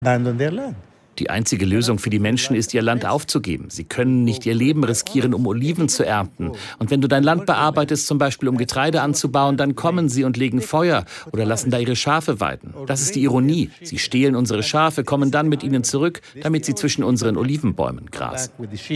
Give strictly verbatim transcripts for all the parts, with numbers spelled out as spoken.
Die einzige Lösung für die Menschen ist, ihr Land aufzugeben. Sie können nicht ihr Leben riskieren, um Oliven zu ernten. Und wenn du dein Land bearbeitest, zum Beispiel um Getreide anzubauen, dann kommen sie und legen Feuer oder lassen da ihre Schafe weiden. Das ist die Ironie. Sie stehlen unsere Schafe, kommen dann mit ihnen zurück, damit sie zwischen unseren Olivenbäumen grasen.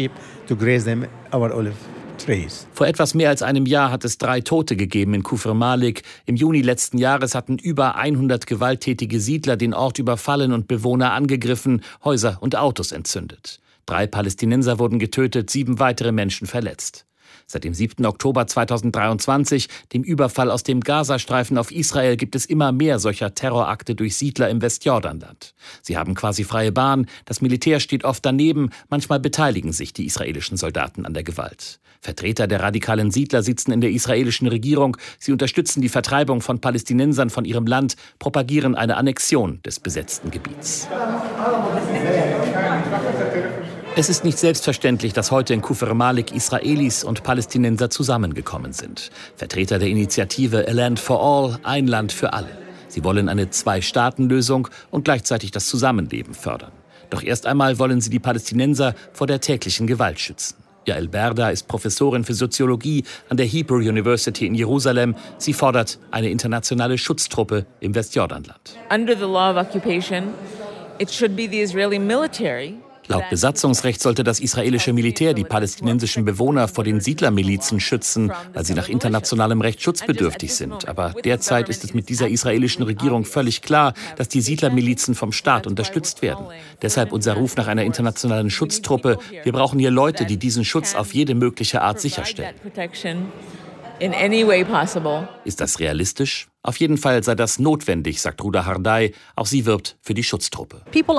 Vor etwas mehr als einem Jahr hat es drei Tote gegeben in Kufr Malik. Im Juni letzten Jahres hatten über hundert gewalttätige Siedler den Ort überfallen und Bewohner angegriffen, Häuser und Autos entzündet. Drei Palästinenser wurden getötet, sieben weitere Menschen verletzt. Seit dem siebten Oktober zweitausenddreiundzwanzig, dem Überfall aus dem Gazastreifen auf Israel, gibt es immer mehr solcher Terrorakte durch Siedler im Westjordanland. Sie haben quasi freie Bahn, das Militär steht oft daneben, manchmal beteiligen sich die israelischen Soldaten an der Gewalt. Vertreter der radikalen Siedler sitzen in der israelischen Regierung, sie unterstützen die Vertreibung von Palästinensern von ihrem Land, propagieren eine Annexion des besetzten Gebiets. Es ist nicht selbstverständlich, dass heute in Kufr Malik Israelis und Palästinenser zusammengekommen sind. Vertreter der Initiative A Land for All, ein Land für alle. Sie wollen eine Zwei-Staaten-Lösung und gleichzeitig das Zusammenleben fördern. Doch erst einmal wollen sie die Palästinenser vor der täglichen Gewalt schützen. Yael Berda ist Professorin für Soziologie an der Hebrew University in Jerusalem. Sie fordert eine internationale Schutztruppe im Westjordanland. Under the law of occupation, it should be the Israeli military. Laut Besatzungsrecht sollte das israelische Militär die palästinensischen Bewohner vor den Siedlermilizen schützen, weil sie nach internationalem Recht schutzbedürftig sind. Aber derzeit ist es mit dieser israelischen Regierung völlig klar, dass die Siedlermilizen vom Staat unterstützt werden. Deshalb unser Ruf nach einer internationalen Schutztruppe. Wir brauchen hier Leute, die diesen Schutz auf jede mögliche Art sicherstellen. Ist das realistisch? Auf jeden Fall sei das notwendig, sagt Ruda Hardai. Auch sie wirbt für die Schutztruppe.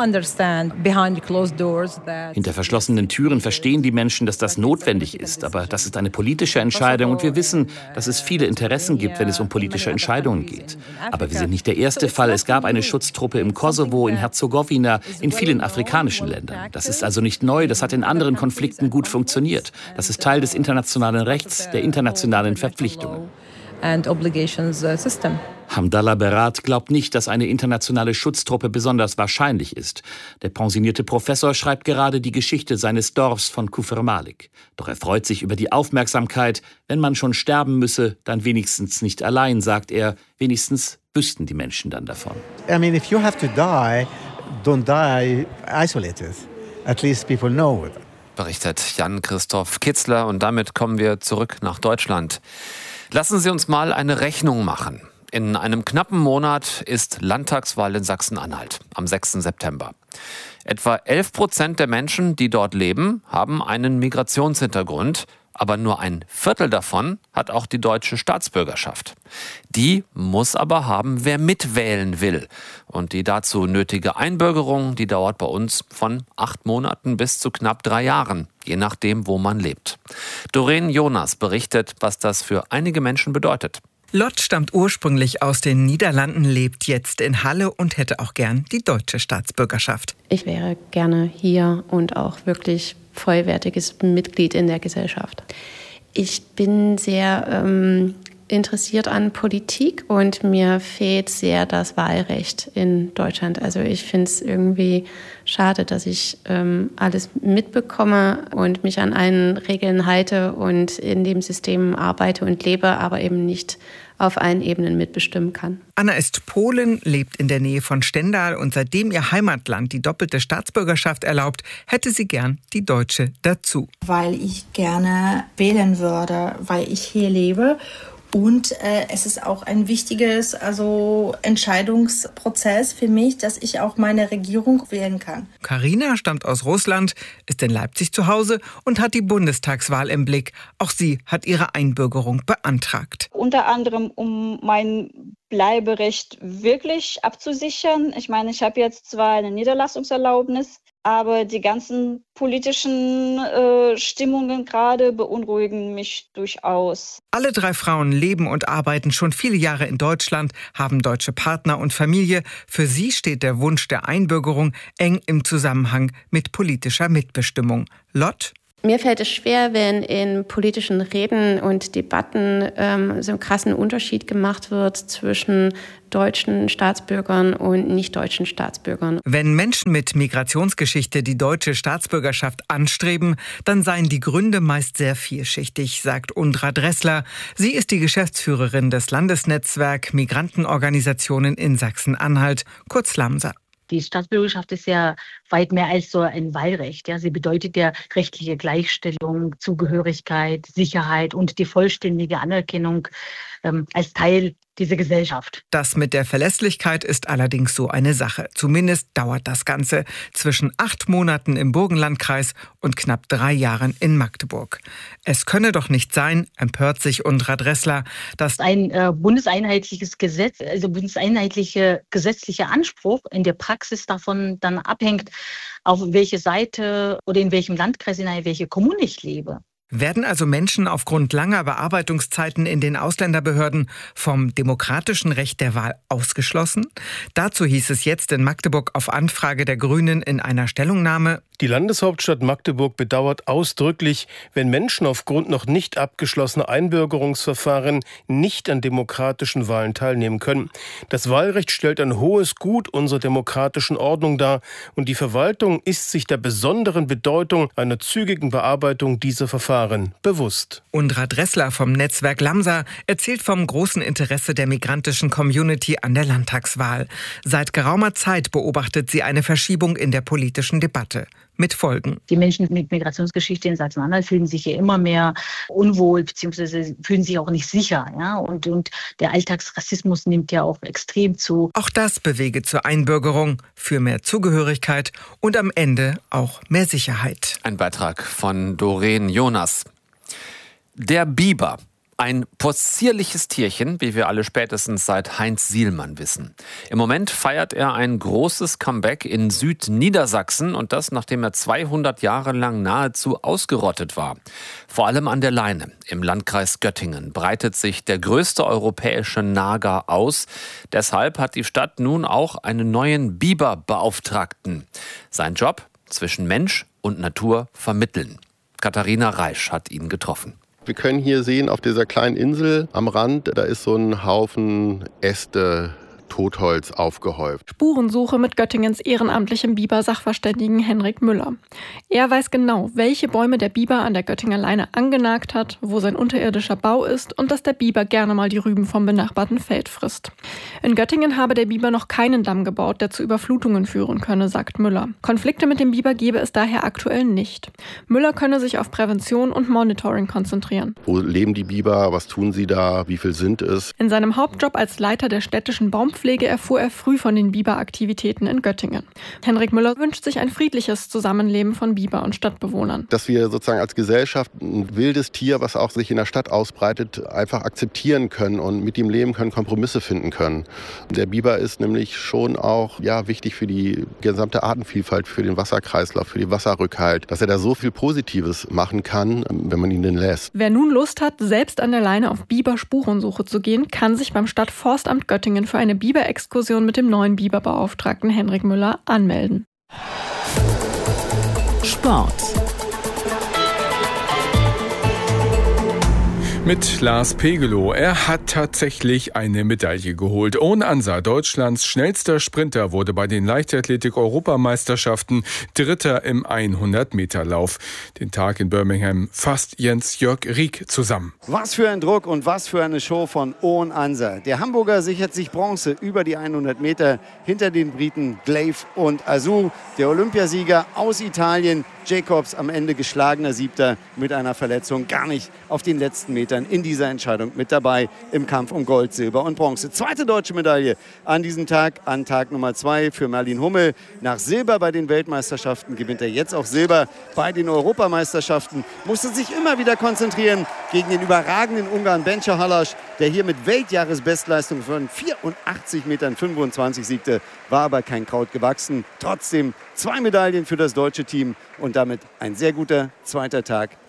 Hinter verschlossenen Türen verstehen die Menschen, dass das notwendig ist. Aber das ist eine politische Entscheidung und wir wissen, dass es viele Interessen gibt, wenn es um politische Entscheidungen geht. Aber wir sind nicht der erste Fall. Es gab eine Schutztruppe im Kosovo, in Herzegowina, in vielen afrikanischen Ländern. Das ist also nicht neu. Das hat in anderen Konflikten gut funktioniert. Das ist Teil des internationalen Rechts, der internationalen Verpflichtungen. And obligations system. Hamdallah Berat glaubt nicht, dass eine internationale Schutztruppe besonders wahrscheinlich ist. Der pensionierte Professor schreibt gerade die Geschichte seines Dorfs von Kufr Malik. Doch er freut sich über die Aufmerksamkeit. Wenn man schon sterben müsse, dann wenigstens nicht allein, sagt er. Wenigstens wüssten die Menschen dann davon. I mean, if you have to die, don't die isolated. At least people know it. Berichtet Jan-Christoph Kitzler und damit kommen wir zurück nach Deutschland. Lassen Sie uns mal eine Rechnung machen. In einem knappen Monat ist Landtagswahl in Sachsen-Anhalt am sechsten September. Etwa elf Prozent der Menschen, die dort leben, haben einen Migrationshintergrund. Aber nur ein Viertel davon hat auch die deutsche Staatsbürgerschaft. Die muss aber haben, wer mitwählen will. Und die dazu nötige Einbürgerung, die dauert bei uns von acht Monaten bis zu knapp drei Jahren, je nachdem, wo man lebt. Doreen Jonas berichtet, was das für einige Menschen bedeutet. Lot stammt ursprünglich aus den Niederlanden, lebt jetzt in Halle und hätte auch gern die deutsche Staatsbürgerschaft. Ich wäre gerne hier und auch wirklich vollwertiges Mitglied in der Gesellschaft. Ich bin sehr ähm, interessiert an Politik und mir fehlt sehr das Wahlrecht in Deutschland. Also ich finde es irgendwie schade, dass ich ähm, alles mitbekomme und mich an allen Regeln halte und in dem System arbeite und lebe, aber eben nicht auf allen Ebenen mitbestimmen kann. Anna ist Polin, lebt in der Nähe von Stendal und seitdem ihr Heimatland die doppelte Staatsbürgerschaft erlaubt, hätte sie gern die deutsche dazu. Weil ich gerne wählen würde, weil ich hier lebe. Und äh, es ist auch ein wichtiges also Entscheidungsprozess für mich, dass ich auch meine Regierung wählen kann. Carina stammt aus Russland, ist in Leipzig zu Hause und hat die Bundestagswahl im Blick. Auch sie hat ihre Einbürgerung beantragt. Unter anderem, um mein Bleiberecht wirklich abzusichern. Ich meine, ich habe jetzt zwar eine Niederlassungserlaubnis, aber die ganzen politischen äh, Stimmungen gerade beunruhigen mich durchaus. Alle drei Frauen leben und arbeiten schon viele Jahre in Deutschland, haben deutsche Partner und Familie. Für sie steht der Wunsch der Einbürgerung eng im Zusammenhang mit politischer Mitbestimmung. Lot? Mir fällt es schwer, wenn in politischen Reden und Debatten ähm, so einen krassen Unterschied gemacht wird zwischen deutschen Staatsbürgern und nicht-deutschen Staatsbürgern. Wenn Menschen mit Migrationsgeschichte die deutsche Staatsbürgerschaft anstreben, dann seien die Gründe meist sehr vielschichtig, sagt Undra Dressler. Sie ist die Geschäftsführerin des Landesnetzwerk Migrantenorganisationen in Sachsen-Anhalt, kurz LAMSA. Die Staatsbürgerschaft ist ja weit mehr als so ein Wahlrecht. Ja. Sie bedeutet ja rechtliche Gleichstellung, Zugehörigkeit, Sicherheit und die vollständige Anerkennung ähm, als Teil dieser Gesellschaft. Das mit der Verlässlichkeit ist allerdings so eine Sache. Zumindest dauert das Ganze zwischen acht Monaten im Burgenlandkreis und knapp drei Jahren in Magdeburg. Es könne doch nicht sein, empört sich Undra Dressler, dass ein äh, bundeseinheitliches Gesetz, also bundeseinheitlicher gesetzlicher Anspruch in der Praxis davon dann abhängt, auf welche Seite oder in welchem Landkreis, in welcher Kommune ich lebe. Werden also Menschen aufgrund langer Bearbeitungszeiten in den Ausländerbehörden vom demokratischen Recht der Wahl ausgeschlossen? Dazu hieß es jetzt in Magdeburg auf Anfrage der Grünen in einer Stellungnahme: Die Landeshauptstadt Magdeburg bedauert ausdrücklich, wenn Menschen aufgrund noch nicht abgeschlossener Einbürgerungsverfahren nicht an demokratischen Wahlen teilnehmen können. Das Wahlrecht stellt ein hohes Gut unserer demokratischen Ordnung dar und die Verwaltung ist sich der besonderen Bedeutung einer zügigen Bearbeitung dieser Verfahren bewusst. Undra Dressler vom Netzwerk LAMSA erzählt vom großen Interesse der migrantischen Community an der Landtagswahl. Seit geraumer Zeit beobachtet sie eine Verschiebung in der politischen Debatte. Mit Folgen. Die Menschen mit Migrationsgeschichte in Sachsen-Anhalt fühlen sich ja immer mehr unwohl bzw. fühlen sich auch nicht sicher. Ja? Und, und der Alltagsrassismus nimmt ja auch extrem zu. Auch das bewege zur Einbürgerung, für mehr Zugehörigkeit und am Ende auch mehr Sicherheit. Ein Beitrag von Doreen Jonas. Der Biber. Ein possierliches Tierchen, wie wir alle spätestens seit Heinz Sielmann wissen. Im Moment feiert er ein großes Comeback in Südniedersachsen und das, nachdem er zweihundert Jahre lang nahezu ausgerottet war. Vor allem an der Leine im Landkreis Göttingen breitet sich der größte europäische Nager aus. Deshalb hat die Stadt nun auch einen neuen Biberbeauftragten. Sein Job: zwischen Mensch und Natur vermitteln. Katharina Reisch hat ihn getroffen. Wir können hier sehen, auf dieser kleinen Insel am Rand, da ist so ein Haufen Äste, Totholz aufgehäuft. Spurensuche mit Göttingens ehrenamtlichem Biber-Sachverständigen Henrik Müller. Er weiß genau, welche Bäume der Biber an der Göttinger Leine angenagt hat, wo sein unterirdischer Bau ist und dass der Biber gerne mal die Rüben vom benachbarten Feld frisst. In Göttingen habe der Biber noch keinen Damm gebaut, der zu Überflutungen führen könne, sagt Müller. Konflikte mit dem Biber gebe es daher aktuell nicht. Müller könne sich auf Prävention und Monitoring konzentrieren. Wo leben die Biber? Was tun sie da? Wie viel sind es? In seinem Hauptjob als Leiter der städtischen Baumpflege erfuhr er früh von den Biberaktivitäten in Göttingen. Henrik Müller wünscht sich ein friedliches Zusammenleben von Biber und Stadtbewohnern. Dass wir sozusagen als Gesellschaft ein wildes Tier, was auch sich in der Stadt ausbreitet, einfach akzeptieren können und mit ihm leben können, Kompromisse finden können. Der Biber ist nämlich schon auch ja, wichtig für die gesamte Artenvielfalt, für den Wasserkreislauf, für den Wasserrückhalt, dass er da so viel Positives machen kann, wenn man ihn denn lässt. Wer nun Lust hat, selbst an der Leine auf Biber-Spurensuche zu gehen, kann sich beim Stadtforstamt Göttingen für eine Biber-Exkursion mit dem neuen Biberbeauftragten Henrik Müller anmelden. Sport. Mit Lars Pegelow. Er hat tatsächlich eine Medaille geholt. Ohne Ansa, Deutschlands schnellster Sprinter, wurde bei den Leichtathletik-Europameisterschaften Dritter im hundert-Meter-Lauf. Den Tag in Birmingham fasst Jens-Jörg Rieck zusammen. Was für ein Druck und was für eine Show von Owen Ansa. Der Hamburger sichert sich Bronze über die hundert Meter hinter den Briten Glaive und Azu. Der Olympiasieger aus Italien, Jacobs, am Ende geschlagener Siebter mit einer Verletzung, gar nicht auf den letzten Metern in dieser Entscheidung mit dabei im Kampf um Gold, Silber und Bronze. Zweite deutsche Medaille an diesem Tag, an Tag Nummer zwei für Merlin Hummel. Nach Silber bei den Weltmeisterschaften gewinnt er jetzt auch Silber bei den Europameisterschaften. Musste sich immer wieder konzentrieren gegen den überragenden Ungarn Bencha Halas, der hier mit Weltjahresbestleistung von vierundachtzig Komma fünfundzwanzig Meter siegte, war aber kein Kraut gewachsen. Trotzdem zwei Medaillen für das deutsche Team und damit ein sehr guter zweiter Tag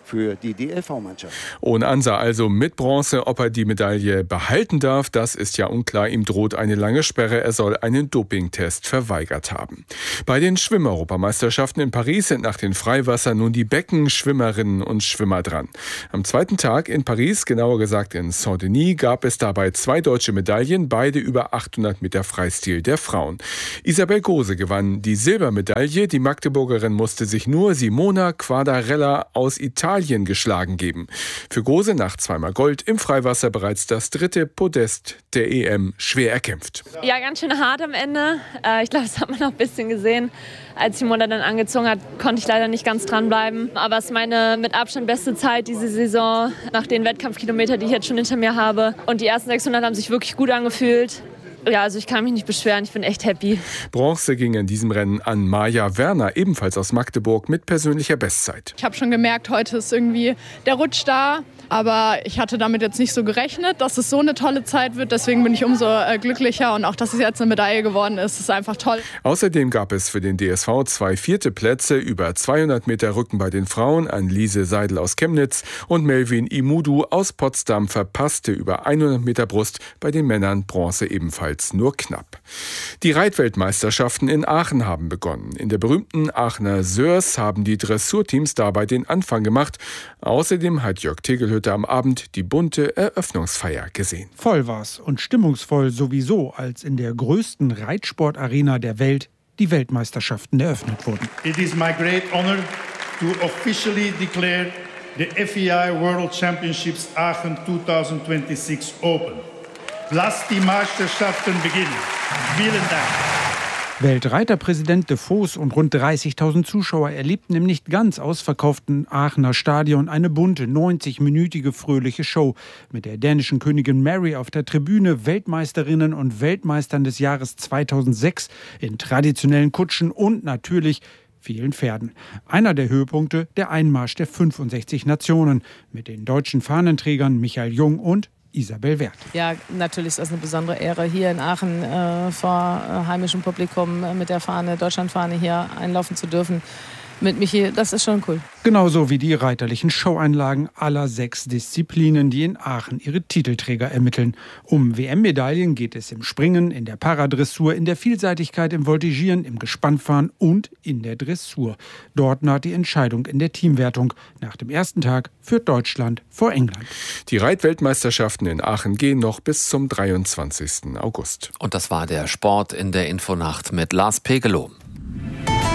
für die D L V-Mannschaft. Ohne Ansa also mit Bronze. Ob er die Medaille behalten darf, das ist ja unklar. Ihm droht eine lange Sperre. Er soll einen Dopingtest verweigert haben. Bei den Schwimm-Europameisterschaften in Paris sind nach den Freiwassern nun die Beckenschwimmerinnen und Schwimmer dran. Am zweiten Tag in Paris, genauer gesagt in Saint-Denis, gab es dabei zwei deutsche Medaillen, beide über achthundert Meter Freistil der Frauen. Isabel Gose gewann die Silbermedaille. Die Magdeburgerin musste sich nur Simona Quadarella aus Italien geschlagen geben. Für Gose nach zweimal Gold im Freiwasser bereits das dritte Podest der E M schwer erkämpft. Ja, ganz schön hart am Ende. Ich glaube, das hat man noch ein bisschen gesehen. Als Simona dann angezogen hat, konnte ich leider nicht ganz dranbleiben. Aber es ist meine mit Abstand beste Zeit diese Saison, nach den Wettkampfkilometern, die ich jetzt schon hinter mir habe. Und die ersten sechshundert haben sich wirklich gut angefühlt. Ja, also ich kann mich nicht beschweren, ich bin echt happy. Bronze ging in diesem Rennen an Maja Werner, ebenfalls aus Magdeburg, mit persönlicher Bestzeit. Ich habe schon gemerkt, heute ist irgendwie der Rutsch da. Aber ich hatte damit jetzt nicht so gerechnet, dass es so eine tolle Zeit wird. Deswegen bin ich umso äh, glücklicher. Und auch, dass es jetzt eine Medaille geworden ist, ist einfach toll. Außerdem gab es für den D S V zwei vierte Plätze. Über zweihundert Meter Rücken bei den Frauen an Lise Seidel aus Chemnitz. Und Melvin Imudu aus Potsdam verpasste über hundert Meter Brust. Bei den Männern Bronze ebenfalls nur knapp. Die Reitweltmeisterschaften in Aachen haben begonnen. In der berühmten Aachener Sörs haben die Dressurteams dabei den Anfang gemacht. Außerdem hat Jörg Tegelhöfer am Abend die bunte Eröffnungsfeier gesehen. Voll war's und stimmungsvoll sowieso, als in der größten Reitsportarena der Welt die Weltmeisterschaften eröffnet wurden. It is my great honor to officially declare the F E I World Championships Aachen zwanzig sechsundzwanzig open. Lasst die Meisterschaften beginnen. Vielen Dank. Weltreiterpräsident de Vos und rund dreißigtausend Zuschauer erlebten im nicht ganz ausverkauften Aachener Stadion eine bunte, neunzig-minütige fröhliche Show mit der dänischen Königin Mary auf der Tribüne, Weltmeisterinnen und Weltmeistern des Jahres zweitausendsechs in traditionellen Kutschen und natürlich vielen Pferden. Einer der Höhepunkte, der Einmarsch der fünfundsechzig Nationen mit den deutschen Fahnenträgern Michael Jung und Isabel Werth. Ja, natürlich ist das eine besondere Ehre, hier in Aachen äh, vor äh, heimischem Publikum äh, mit der Fahne, Deutschlandfahne hier einlaufen zu dürfen. Mit Michi, das ist schon cool. Genauso wie die reiterlichen Showeinlagen aller sechs Disziplinen, die in Aachen ihre Titelträger ermitteln. Um W M-Medaillen geht es im Springen, in der Paradressur, in der Vielseitigkeit, im Voltigieren, im Gespannfahren und in der Dressur. Dort naht die Entscheidung in der Teamwertung. Nach dem ersten Tag führt Deutschland vor England. Die Reitweltmeisterschaften in Aachen gehen noch bis zum dreiundzwanzigsten August. Und das war der Sport in der Infonacht mit Lars Pegelow.